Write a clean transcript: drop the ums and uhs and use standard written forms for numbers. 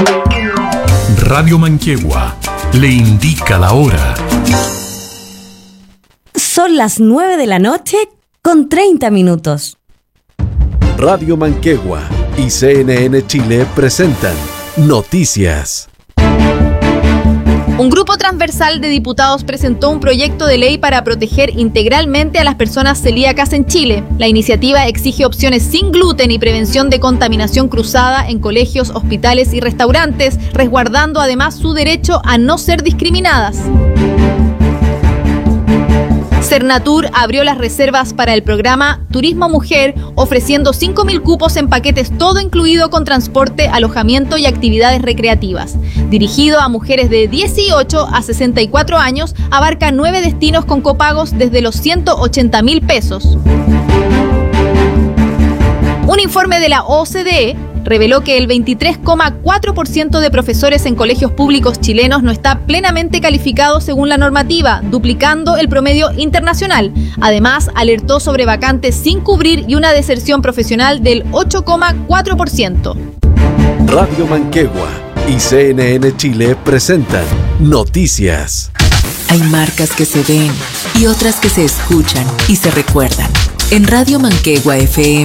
Radio Manquehue le indica la hora. Son las 9 de la noche con 30 minutos. Radio Manquehue y CNN Chile presentan Noticias. Un grupo transversal de diputados presentó un proyecto de ley para proteger integralmente a las personas celíacas en Chile. La iniciativa exige opciones sin gluten y prevención de contaminación cruzada en colegios, hospitales y restaurantes, resguardando además su derecho a no ser discriminadas. Cernatur abrió las reservas para el programa Turismo Mujer, ofreciendo 5.000 cupos en paquetes todo incluido con transporte, alojamiento y actividades recreativas. Dirigido a mujeres de 18 a 64 años, abarca 9 destinos con copagos desde los 180.000 pesos. Un informe de la OCDE reveló que el 23,4% de profesores en colegios públicos chilenos no está plenamente calificado según la normativa, duplicando el promedio internacional. Además, alertó sobre vacantes sin cubrir y una deserción profesional del 8,4%. Radio Manquehue y CNN Chile presentan Noticias. Hay marcas que se ven y otras que se escuchan y se recuerdan. En Radio Manquehue FM